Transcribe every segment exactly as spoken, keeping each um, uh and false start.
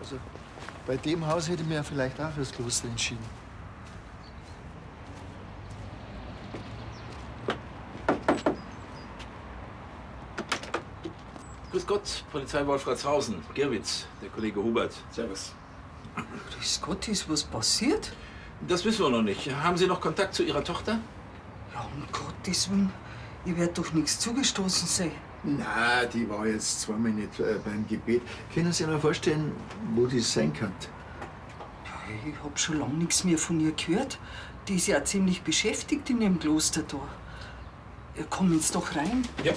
Also bei dem Haus hätte ich mir ja vielleicht auch fürs Kloster entschieden. Grüß Gott, Polizei Wolfratshausen, Gerwitz, der Kollege Hubert. Servus. Grüß Gott, ist was passiert? Das wissen wir noch nicht. Haben Sie noch Kontakt zu Ihrer Tochter? Ja, um Gottes Willen. Ich werd doch nichts zugestoßen sein. Na, die war jetzt zweimal nicht äh, beim Gebet. Können Sie sich noch vorstellen, wo die sein könnte? Ja, ich hab schon lange nichts mehr von ihr gehört. Die ist ja auch ziemlich beschäftigt in ihrem Kloster da. Ja, komm jetzt doch rein. Ja.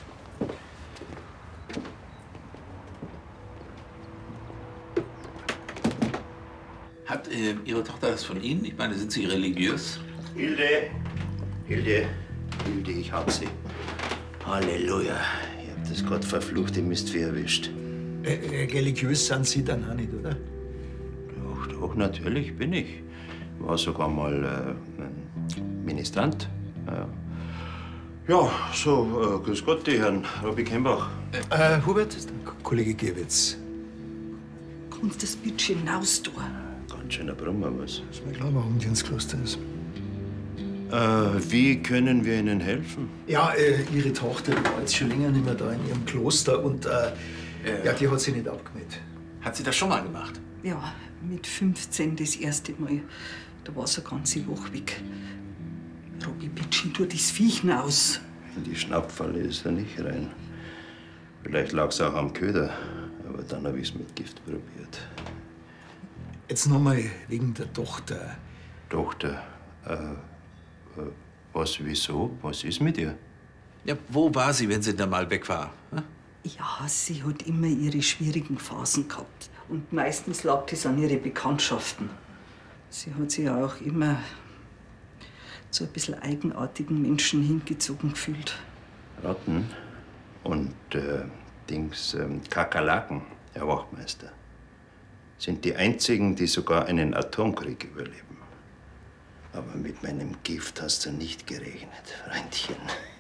Hat äh, Ihre Tochter das von Ihnen? Ich meine, sind Sie religiös? Hilde, Hilde, Hilde, ich hab sie. Halleluja. Ich hab das Gott verfluchte Mistvieh erwischt. Äh, äh, religiös sind Sie dann auch nicht, oder? Doch, doch, natürlich bin ich. War sogar mal äh, ein Ministrant. Ja, ja so, äh, grüß Gott, die Herrn Robby Kembach. Äh, Hubert, ist der Kollege Gewitz. Kannst das bitte hinaus tun? Ganz schöner Brummer, was? Ist mir klar, warum die ins Kloster ist. Äh, wie können wir Ihnen helfen? Ja, äh, Ihre Tochter war jetzt schon länger nicht mehr da in ihrem Kloster und äh, Äh. ja, die hat sich nicht abgemeldet. Hat sie das schon mal gemacht? Ja, mit fünfzehn das erste Mal. Da war sie eine ganze Woche weg. Robby, bitte tu das Viech hinaus. In die Schnappfalle ist er nicht rein. Vielleicht lag's auch am Köder, aber dann hab ich's mit Gift probiert. Jetzt noch mal wegen der Tochter. Tochter, äh, äh, was, wieso? Was ist mit ihr? Ja, wo war sie, wenn sie da mal weg war? Hm? Ja, sie hat immer ihre schwierigen Phasen gehabt. Und meistens lag das an ihre Bekanntschaften. Sie hat sich ja auch immer zu ein bisschen eigenartigen Menschen hingezogen gefühlt. Ratten und äh, Dings, ähm, Kakerlaken, Herr Wachtmeister, sind die einzigen, die sogar einen Atomkrieg überleben. Aber mit meinem Gift hast du nicht gerechnet, Freundchen.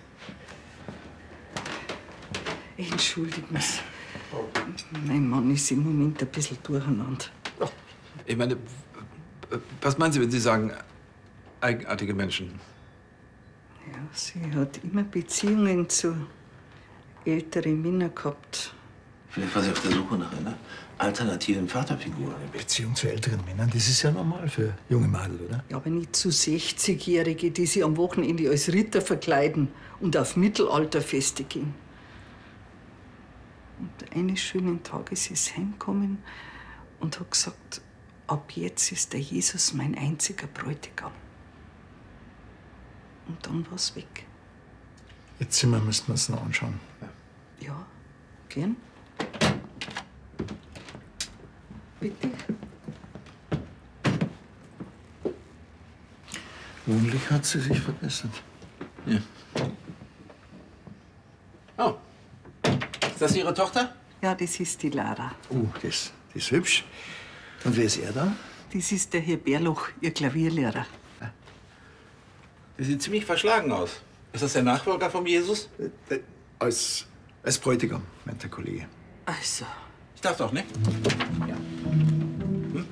Entschuldigen Sie. Mein Mann ist im Moment ein bisschen durcheinander. Ich meine, was meinen Sie, wenn Sie sagen, eigenartige Menschen? Ja, sie hat immer Beziehungen zu älteren Männern gehabt. Vielleicht war sie auf der Suche nach einer alternativen Vaterfigur. Eine Beziehung zu älteren Männern, das ist ja normal für junge Mädel, oder? Ja, aber nicht zu sechzigjährige, die sich am Wochenende als Ritter verkleiden und auf Mittelalterfeste gehen. Und eines schönen Tages ist sie heimgekommen und hat gesagt, ab jetzt ist der Jesus mein einziger Bräutigam. Und dann war es weg. Ihr Zimmer müssen wir uns noch anschauen. Ja, gern. Bitte. Wohnlich hat sie sich verbessert. Ja. Oh. Ist das Ihre Tochter? Ja, das ist die Lara. Oh, das, das ist hübsch. Und wer ist er da? Das ist der Herr Bärloch, Ihr Klavierlehrer. Sie sieht ziemlich verschlagen aus. Ist das der Nachfolger von Jesus? Äh, äh, als, als Bräutigam, meint der Kollege. Also, Ich darf doch, ne? Ja. Hm?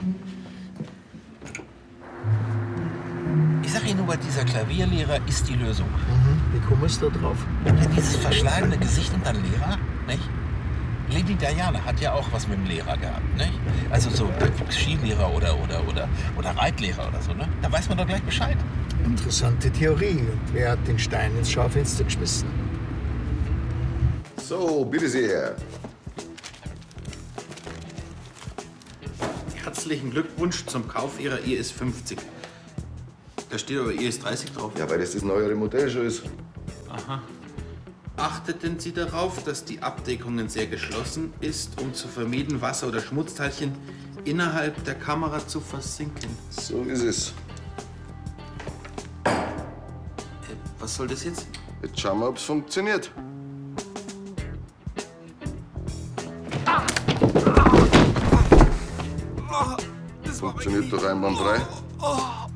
Ich sag Ihnen nur mal, dieser Klavierlehrer ist die Lösung. Mhm. Wie kommst du da drauf? Dieses verschlagene Gesicht und dann Lehrer, nicht? Lady Diana hat ja auch was mit dem Lehrer gehabt, nicht? Also so Skilehrer oder, oder, oder, oder Reitlehrer oder so, ne? Da weiß man doch gleich Bescheid. Interessante Theorie. Und wer hat den Stein ins Schaufenster geschmissen? So, bitte sehr. Herzlichen Glückwunsch zum Kauf Ihrer I S fünfzig. Da steht aber I S dreißig drauf. Ja, weil das das neuere Modell schon ist. Aha. Achteten Sie darauf, dass die Abdeckungen sehr geschlossen ist, um zu vermeiden, Wasser- oder Schmutzteilchen innerhalb der Kamera zu versinken? So ist es. Äh, was soll das jetzt? Jetzt schauen wir, ob es funktioniert. Oh, das war Funktioniert doch einwandfrei. Oh.